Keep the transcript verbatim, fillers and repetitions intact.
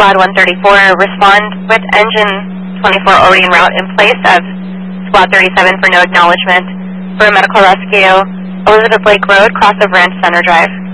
Squad one thirty-four, respond with engine twenty-four Orion route in place of Squad thirty-seven for no acknowledgement for a medical rescue, Elizabeth Lake Road, crossover into Center Drive.